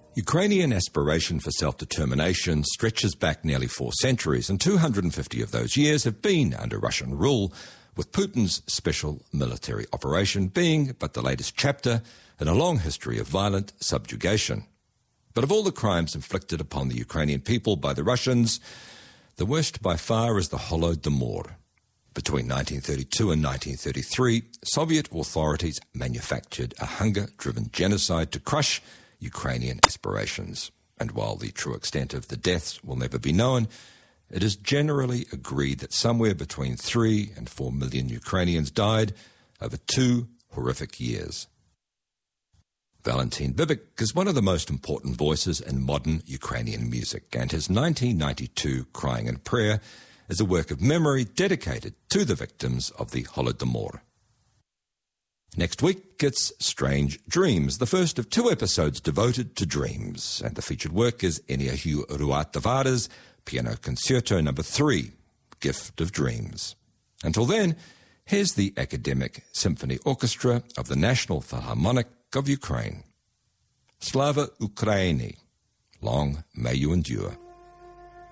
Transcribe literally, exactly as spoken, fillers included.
Ukrainian aspiration for self-determination stretches back nearly four centuries, and two hundred fifty of those years have been under Russian rule, with Putin's special military operation being but the latest chapter in a long history of violent subjugation. But of all the crimes inflicted upon the Ukrainian people by the Russians, the worst by far is the Holodomor. Between nineteen thirty-two and nineteen thirty-three, Soviet authorities manufactured a hunger-driven genocide to crush Ukrainian aspirations. And while the true extent of the deaths will never be known, it is generally agreed that somewhere between three and four million Ukrainians died over two horrific years. Valentin Bibic is one of the most important voices in modern Ukrainian music, and his nineteen ninety-two Crying in Prayer is a work of memory dedicated to the victims of the Holodomor. Next week, it's Strange Dreams, the first of two episodes devoted to dreams, and the featured work is Eniahu Ruatavaara's Piano Concerto Number three, Gift of Dreams. Until then, here's the Academic Symphony Orchestra of the National Philharmonic of Ukraine. Slava Ukraini. Long may you endure.